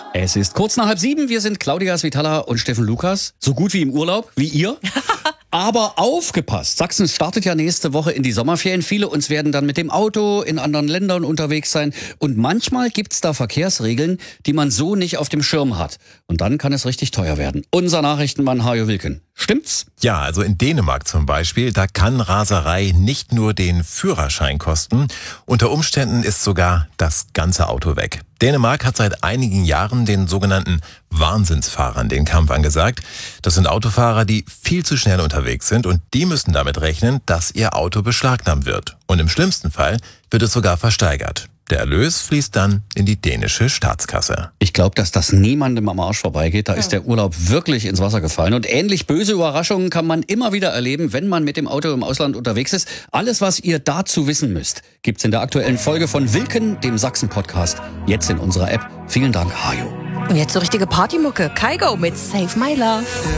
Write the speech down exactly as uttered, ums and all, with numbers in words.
Es ist kurz nach halb sieben. Wir sind Claudia Svitala und Steffen Lukas. So gut wie im Urlaub, wie ihr. Aber aufgepasst! Sachsen startet ja nächste Woche in die Sommerferien. Viele uns werden dann mit dem Auto in anderen Ländern unterwegs sein. Und manchmal gibt's da Verkehrsregeln, die man so nicht auf dem Schirm hat. Und dann kann es richtig teuer werden. Unser Nachrichtenmann Hajo Wilken. Stimmt's? Ja, also in Dänemark zum Beispiel, da kann Raserei nicht nur den Führerschein kosten. Unter Umständen ist sogar das ganze Auto weg. Dänemark hat seit einigen Jahren den sogenannten Wahnsinnsfahrern den Kampf angesagt. Das sind Autofahrer, die viel zu schnell unterwegs sind und die müssen damit rechnen, dass ihr Auto beschlagnahmt wird. Und im schlimmsten Fall wird es sogar versteigert. Der Erlös fließt dann in die dänische Staatskasse. Ich glaube, dass das niemandem am Arsch vorbeigeht. Da ja. ist der Urlaub wirklich ins Wasser gefallen. Und ähnlich böse Überraschungen kann man immer wieder erleben, wenn man mit dem Auto im Ausland unterwegs ist. Alles, was ihr dazu wissen müsst, gibt's in der aktuellen Folge von Wilken, dem Sachsen-Podcast, jetzt in unserer App. Vielen Dank, Hajo. Und jetzt so richtige Partymucke. Kygo mit Save My Love.